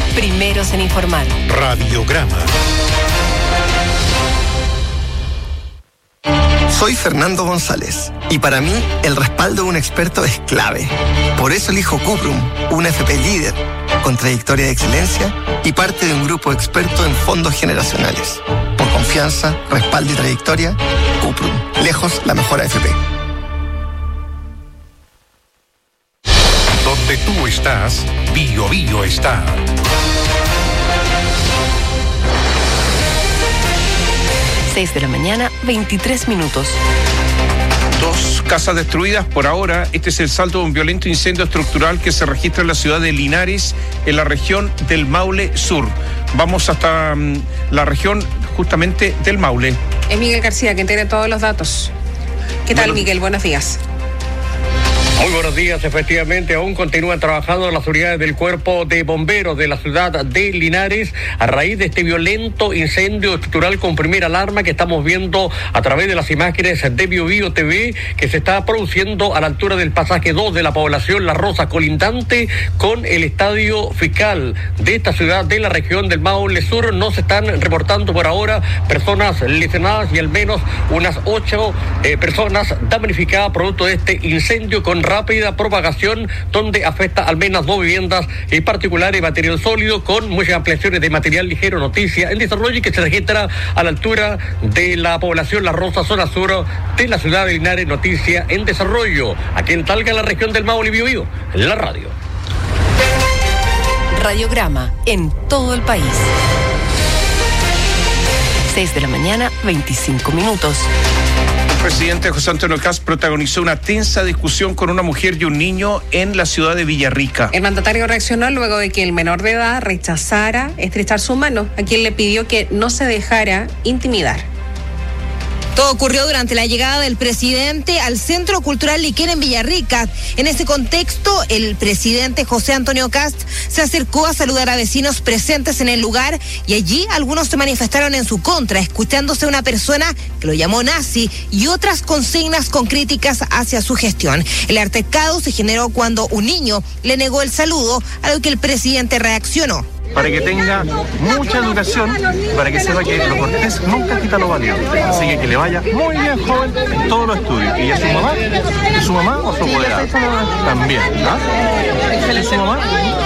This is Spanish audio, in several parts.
primeros en informar. Radiograma. Soy Fernando González y para mí el respaldo de un experto es clave. Por eso elijo Cuprum, una FP líder, con trayectoria de excelencia y parte de un grupo experto en fondos generacionales. Por confianza, respaldo y trayectoria, Cuprum, lejos la mejor AFP. Donde tú estás, Bio Bio está. 6 de la mañana, 23 minutos. 2 casas destruidas por ahora. Este es el saldo de un violento incendio estructural que se registra en la ciudad de Linares, en la región del Maule Sur. Vamos hasta la región justamente del Maule. Es Miguel García quien tiene todos los datos. ¿Qué tal, Miguel? Buenos días. Muy buenos días, efectivamente, aún continúan trabajando las unidades del Cuerpo de Bomberos de la ciudad de Linares a raíz de este violento incendio estructural con primera alarma que estamos viendo a través de las imágenes de Bio Bio TV, que se está produciendo a la altura del pasaje 2 de la población La Rosa, colindante con el estadio fiscal de esta ciudad de la región del Maule Sur. No se están reportando por ahora personas lesionadas y al menos unas 8 personas damnificadas producto de este incendio con rápida propagación, donde afecta al menos 2 viviendas en particular y material sólido, con muchas ampliaciones de material ligero. Noticia en desarrollo y que se registra a la altura de la población La Rosa, zona sur de la ciudad de Linares. Noticia en desarrollo aquí en Talca, la región del Maule, Bio Bio, en la radio. Radiograma en todo el país. 6 de la mañana, 25 minutos. El presidente José Antonio Kast protagonizó una tensa discusión con una mujer y un niño en la ciudad de Villarrica. El mandatario reaccionó luego de que el menor de edad rechazara estrechar su mano, a quien le pidió que no se dejara intimidar. Todo ocurrió durante la llegada del presidente al Centro Cultural Liquén en Villarrica. En ese contexto, el presidente José Antonio Kast se acercó a saludar a vecinos presentes en el lugar y allí algunos se manifestaron en su contra, escuchándose a una persona que lo llamó nazi y otras consignas con críticas hacia su gestión. El altercado se generó cuando un niño le negó el saludo, a lo que el presidente reaccionó. Para que tenga mucha educación, para que sepa que lo cortés nunca quita lo valiente. Así que le vaya muy bien, joven, en todos los estudios. Y a su mamá o su apoderada también, ¿ah? ¿Es su mamá?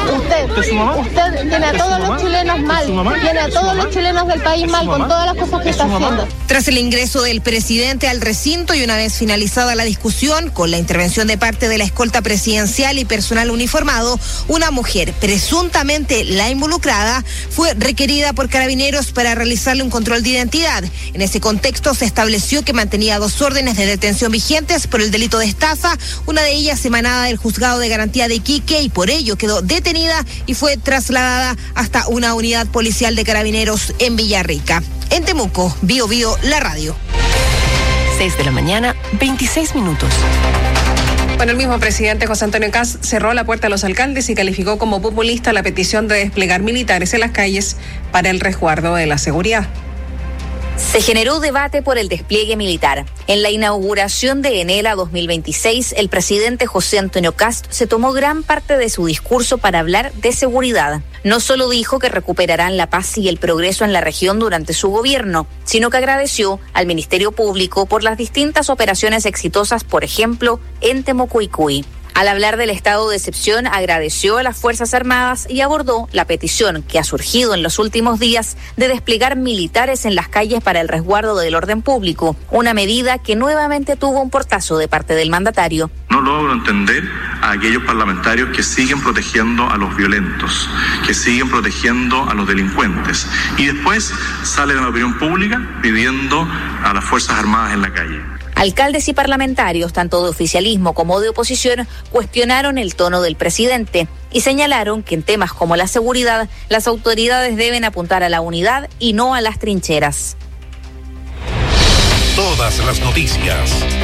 Usted tiene a todos los chilenos mal, tiene a todos los chilenos del país mal con todas las cosas que está haciendo. Tras el ingreso del presidente al recinto y una vez finalizada la discusión, con la intervención de parte de la escolta presidencial y personal uniformado, una mujer, presuntamente la involucrada, fue requerida por carabineros para realizarle un control de identidad. En ese contexto se estableció que mantenía 2 órdenes de detención vigentes por el delito de estafa, una de ellas emanada del Juzgado de Garantía de Iquique, y por ello quedó detenida y fue trasladada hasta una unidad policial de carabineros en Villarrica. En Temuco, Bio Bio, la radio. 6 de la mañana, 26 minutos. Bueno, el mismo presidente José Antonio Kast cerró la puerta a los alcaldes y calificó como populista la petición de desplegar militares en las calles para el resguardo de la seguridad. Se generó debate por el despliegue militar. En la inauguración de Enela 2026, el presidente José Antonio Kast se tomó gran parte de su discurso para hablar de seguridad. No solo dijo que recuperarán la paz y el progreso en la región durante su gobierno, sino que agradeció al Ministerio Público por las distintas operaciones exitosas, por ejemplo, en Temucuicui. Al hablar del estado de excepción, agradeció a las Fuerzas Armadas y abordó la petición que ha surgido en los últimos días de desplegar militares en las calles para el resguardo del orden público, una medida que nuevamente tuvo un portazo de parte del mandatario. No logro entender a aquellos parlamentarios que siguen protegiendo a los violentos, que siguen protegiendo a los delincuentes, y después salen a la opinión pública pidiendo a las Fuerzas Armadas en la calle. Alcaldes y parlamentarios, tanto de oficialismo como de oposición, cuestionaron el tono del presidente y señalaron que en temas como la seguridad, las autoridades deben apuntar a la unidad y no a las trincheras. Todas las noticias